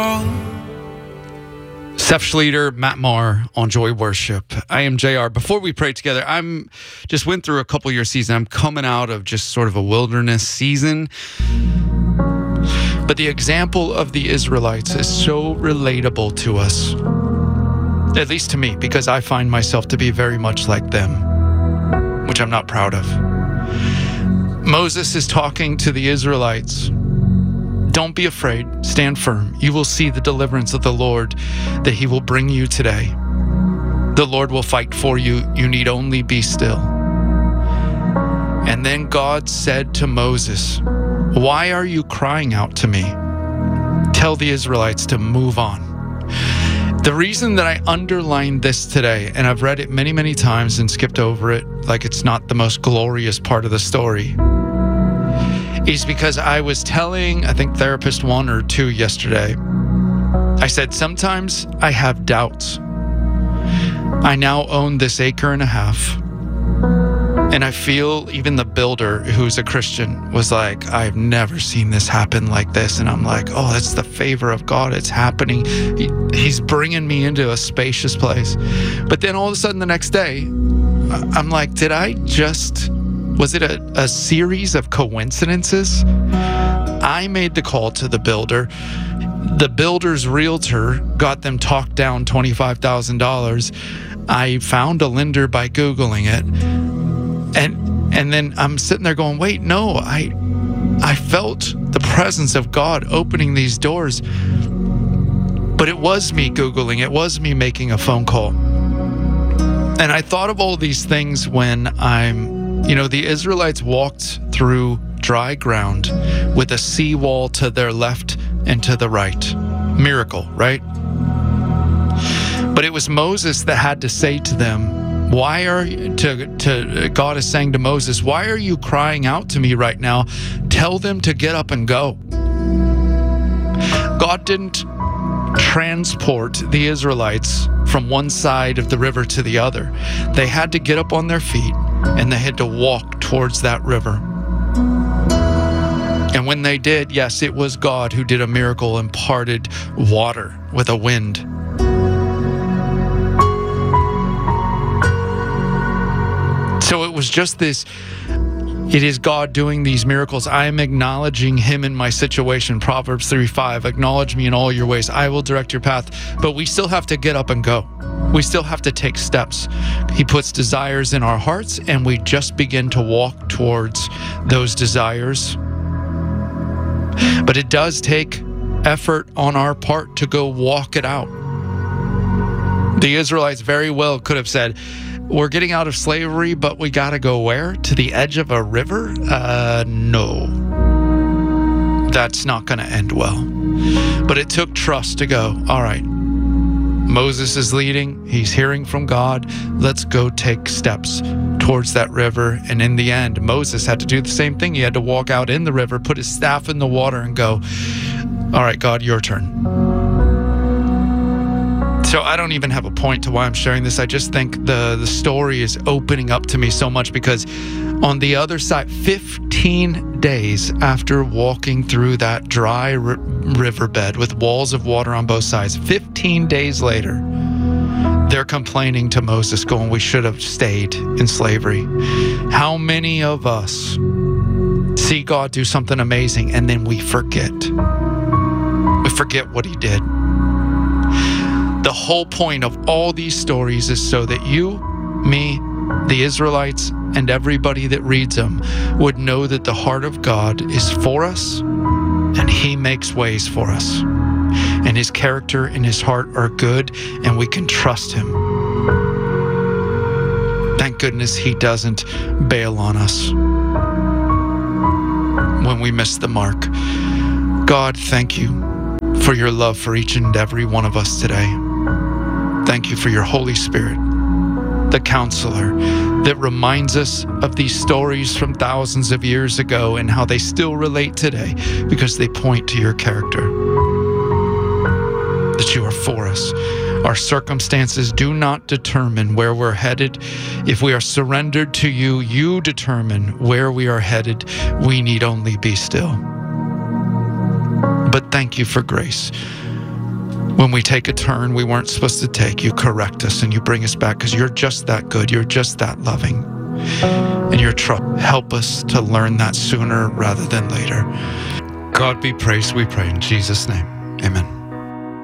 Seth Schleter, Matt Maher on Joy Worship. I am JR. Before we pray together, I'm just went through a couple year season. I'm coming out of just sort of a wilderness season. But the example of the Israelites is so relatable to us, at least to me, because I find myself to be very much like them, which I'm not proud of. Moses is talking to the Israelites. Don't be afraid. Stand firm. You will see the deliverance of the Lord that he will bring you today. The Lord will fight for you. You need only be still. And then God said to Moses, "Why are you crying out to me? Tell the Israelites to move on." The reason that I underlined this today, and I've read it many, many times and skipped over it like it's not the most glorious part of the story, is because I was telling, I think therapist 1 or 2 yesterday, I said, sometimes I have doubts. I now own this 1.5 acres, and I feel even the builder, who's a Christian, was like, I've never seen this happen like this. And I'm like, oh, that's the favor of God. It's happening. He's bringing me into a spacious place. But then all of a sudden the next day, I'm like, was it a series of coincidences? I made the call to the builder. The builder's realtor got them talked down $25,000. I found a lender by Googling it. And then I'm sitting there going, wait, no, I felt the presence of God opening these doors. But it was me Googling. It was me making a phone call. And I thought of all these things when the Israelites walked through dry ground with a seawall to their left and to the right. Miracle, right? But it was Moses that had to say to them, God is saying to Moses, why are you crying out to me right now? Tell them to get up and go. God didn't transport the Israelites from one side of the river to the other. They had to get up on their feet and they had to walk towards that river. And when they did, yes, it was God who did a miracle and parted water with a wind. So it was just this, it is God doing these miracles. I am acknowledging him in my situation. Proverbs 3:5, acknowledge me in all your ways. I will direct your path. But we still have to get up and go. We still have to take steps. He puts desires in our hearts and we just begin to walk towards those desires. But it does take effort on our part to go walk it out. The Israelites very well could have said, we're getting out of slavery, but we got to go where? To the edge of a river? No. That's not going to end well. But it took trust to go, all right, Moses is leading. He's hearing from God. Let's go take steps towards that river. And in the end, Moses had to do the same thing. He had to walk out in the river, put his staff in the water and go, all right, God, your turn. So I don't even have a point to why I'm sharing this. I just think the story is opening up to me so much because on the other side, 15 days after walking through that dry riverbed with walls of water on both sides, 15 days later, they're complaining to Moses going, we should have stayed in slavery. How many of us see God do something amazing and then we forget? We forget what he did. The whole point of all these stories is so that you, me, the Israelites, and everybody that reads them would know that the heart of God is for us and he makes ways for us. And his character and his heart are good and we can trust him. Thank goodness he doesn't bail on us when we miss the mark. God, thank you for your love for each and every one of us today. Thank you for your Holy Spirit, the counselor that reminds us of these stories from thousands of years ago and how they still relate today because they point to your character, that you are for us. Our circumstances do not determine where we're headed. If we are surrendered to you, you determine where we are headed. We need only be still. But thank you for grace. When we take a turn we weren't supposed to take, you correct us and you bring us back because you're just that good. You're just that loving. And you're true. Help us to learn that sooner rather than later. God be praised, we pray in Jesus' name. Amen.